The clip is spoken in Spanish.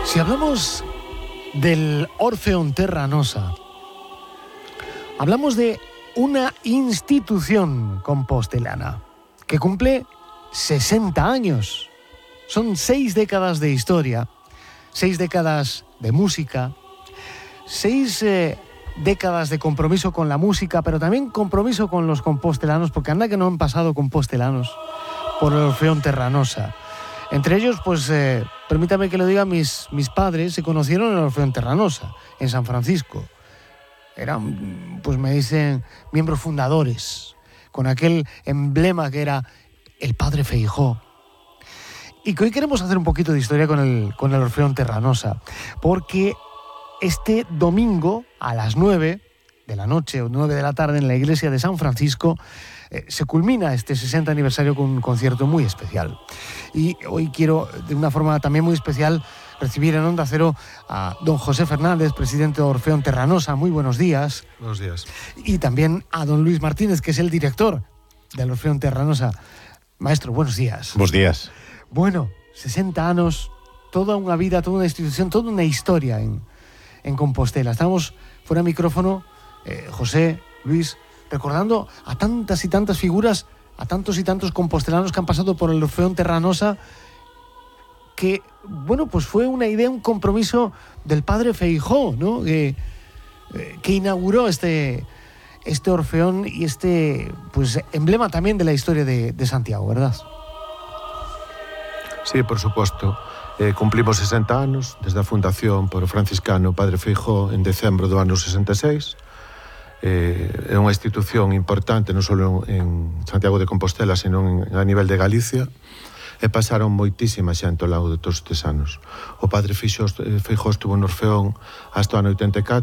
Si hablamos del Orfeón Terranosa, hablamos de una institución compostelana que cumple 60 años. Son 6 décadas de historia, 6 décadas de música, 6 décadas de compromiso con la música, pero también compromiso con los compostelanos, porque anda que no han pasado compostelanos por el Orfeón Terranosa. Entre ellos, pues, permítame que lo diga, mis padres se conocieron en el Orfeón Terranosa, en San Francisco. Eran, pues me dicen, miembros fundadores, con aquel emblema que era el Padre Feijóo. Y que hoy queremos hacer un poquito de historia con el Orfeón Terranosa, porque este domingo a las 9 de la noche o 9 de la tarde en la iglesia de San Francisco se culmina este 60 aniversario con un concierto muy especial. Y hoy quiero, de una forma también muy especial, recibir en Onda Cero a don José Fernández, presidente de Orfeón Terranosa. Muy buenos días. Buenos días. Y también a don Luis Martínez, que es el director del Orfeón Terranosa. Maestro, buenos días. Buenos días. Bueno, 60 años, toda una vida, toda una institución, toda una historia en Compostela. Estamos fuera de micrófono, José, Luis, recordando a tantas y tantas figuras, a tantos y tantos compostelanos que han pasado por el Orfeón Terranosa, que, bueno, pues fue una idea, un compromiso del padre Feijóo, ¿no? Que inauguró este Orfeón y pues, emblema también de la historia de Santiago, ¿verdad? Sí, por suposto. Cumplimos 60 anos desde a fundación por o franciscano Padre Feijóo en decembro do ano 66. É unha institución importante non só en Santiago de Compostela, sino a nivel de Galicia, e pasaron moitísima xente ao longo de todos estes anos. O Padre Feijóo estuvo no Orfeón hasta o ano 84,